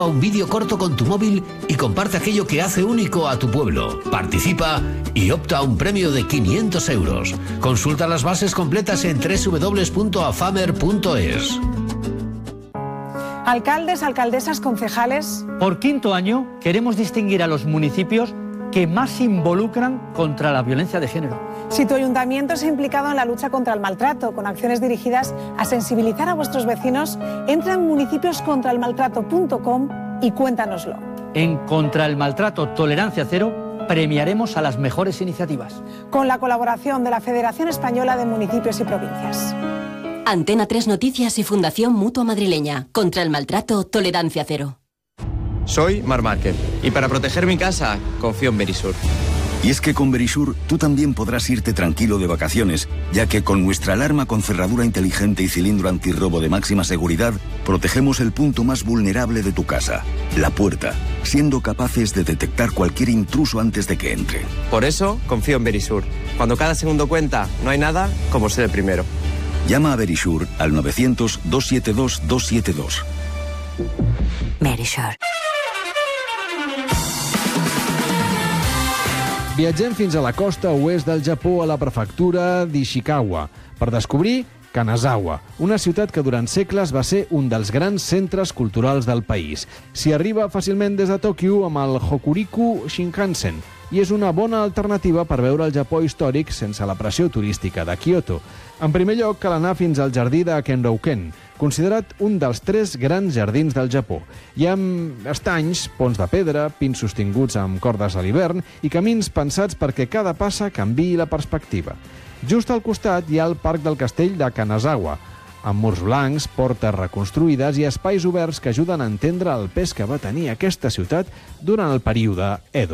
Un vídeo corto con tu móvil y comparte aquello que hace único a tu pueblo. Participa y opta a un premio de 500 euros. Consulta las bases completas en www.afamer.es. Alcaldes, alcaldesas, concejales. Por quinto año queremos distinguir a los municipios que más se involucran contra la violencia de género. Si tu ayuntamiento se ha implicado en la lucha contra el maltrato, con acciones dirigidas a sensibilizar a vuestros vecinos, entra en municipioscontraelmaltrato.com y cuéntanoslo. En Contra el Maltrato Tolerancia Cero premiaremos a las mejores iniciativas. Con la colaboración de la Federación Española de Municipios y Provincias. Antena 3 Noticias y Fundación Mutua Madrileña. Contra el Maltrato Tolerancia Cero. Soy Marc Márquez y para proteger mi casa confío en Verisur. Y es que con Verisur tú también podrás irte tranquilo de vacaciones, ya que con nuestra alarma con cerradura inteligente y cilindro antirrobo de máxima seguridad, protegemos el punto más vulnerable de tu casa, la puerta, siendo capaces de detectar cualquier intruso antes de que entre. Por eso confío en Verisur. Cuando cada segundo cuenta, no hay nada como ser el primero. Llama a Verisur al 900-272-272. Verisur. Viatgem fins a la costa oest del Japó, a la prefectura d'Ishikawa, per descobrir Kanazawa, una ciutat que durant segles va ser un dels grans centres culturals del país. S'hi arriba fàcilment des de Tòquio amb el Hokuriku Shinkansen i és una bona alternativa per veure el Japó històric sense la pressió turística de Kyoto. En primer lloc, cal anar fins al jardí de Kenrōken, considerat un dels 3 grans jardins del Japó. Hi ha estanys, ponts de pedra, pins sostinguts amb cordes a l'hivern i camins pensats perquè cada passa canviï la perspectiva. Just al costat hi ha el Parc del Castell de Kanazawa, amb murs blancs, portes reconstruïdes i espais oberts que ajuden a entendre el pes que va tenir aquesta ciutat durant el període Edo.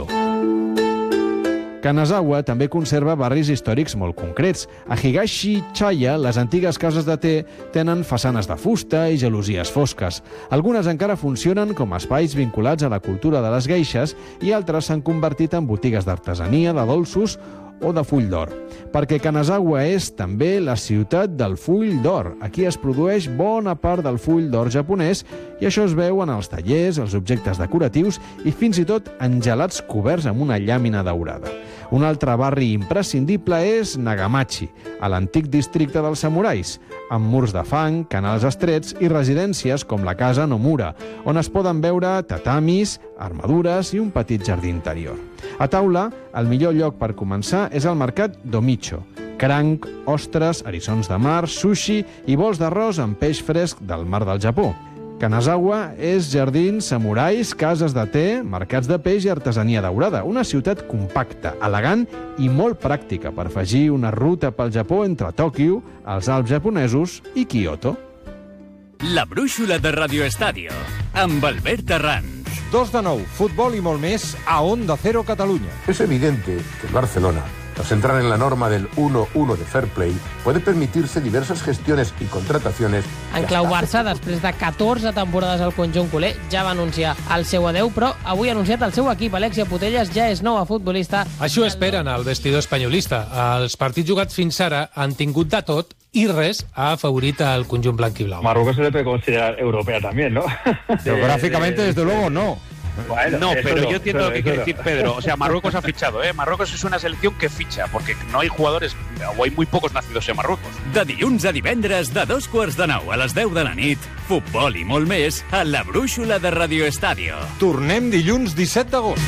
Kanazawa també conserva barris històrics molt concrets. A Higashi-Chaya, les antigues cases de te tenen façanes de fusta i gelosies fosques. Algunes encara funcionen com a espais vinculats a la cultura de les geishes i altres s'han convertit en botigues d'artesania, de dolços o de full d'or. Perquè Kanazawa és també la ciutat del full d'or. Aquí es produeix bona part del full d'or japonès i això es veu en els tallers, els objectes decoratius i fins i tot en gelats coberts amb una llàmina daurada. Un altre barri imprescindible és Nagamachi, a l'antic districte dels samurais, amb murs de fang, canals estrets i residències com la casa Nomura, on es poden veure tatamis, armadures i un petit jardí interior. A taula, el millor lloc per començar és el mercat Domicho. Cranc, ostres, eriçons de mar, sushi i bols d'arròs amb peix fresc del mar del Japó. Kanazawa és jardins, samurais, cases de te, mercats de peix i artesania daurada. Una ciutat compacta, elegant i molt pràctica per afegir una ruta pel Japó entre Tòquio, els Alps japonesos i Kyoto. La brúixola de Radio Estadio, amb Albert Arranz. 2 de 9, futbol y molt més a Onda Cero Cataluña. Es evidente que el Barcelona, tras entrar en la norma del 1-1 de Fair Play, puede permitirse diversas gestiones y contrataciones. En clau Barça, després de 14 temporades al conjunt culer, ja va anunciar el seu adeu, però avui ha anunciat el seu equip. Alexia Putellas ja és nova futbolista. Això esperen al vestidor espanyolista. Els partits jugats fins ara han tingut de tot y res ha afavorit al conjunt blanquiblau. Marruecos se le puede considerar europea también, ¿no? Geográficamente, desde luego, no. Bueno, no, pero yo entiendo lo que quiere decir Pedro. O sea, Marruecos ha fichado, ¿eh? Marruecos es una selección que ficha, porque no hay jugadores, o hay muy pocos nacidos en Marruecos. De dilluns a divendres, de 9:15 a les 10 de la nit, futbol i molt més a la brúixola de Radio Estadio. Tornem dilluns 17 d'agost.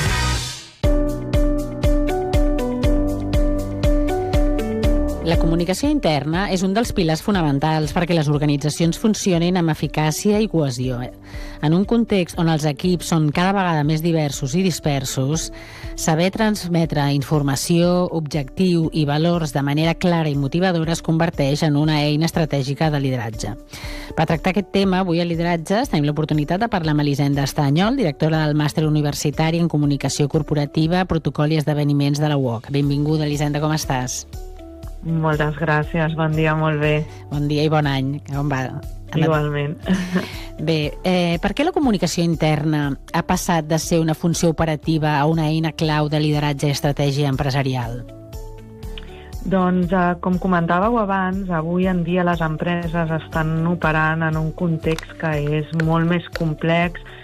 La comunicació interna és un dels pilars fonamentals perquè les organitzacions funcionin amb eficàcia i cohesió. En un context on els equips són cada vegada més diversos i dispersos, saber transmetre informació, objectiu i valors de manera clara i motivadora es converteix en una eina estratègica de lideratge. Per tractar aquest tema, avui a Lideratges tenim l'oportunitat de parlar amb Elisenda Estanyol, directora del Màster Universitari en Comunicació Corporativa, Protocol i Esdeveniments de la UOC. Benvinguda, Elisenda, com estàs? Moltes gràcies, bon dia, molt bé. Bon dia i bon any. Com va? Igualment. Bé, per què la comunicació interna ha passat de ser una funció operativa a una eina clau de lideratge i estratègia empresarial? Doncs, com comentàveu abans, avui en dia les empreses estan operant en un context que és molt més complex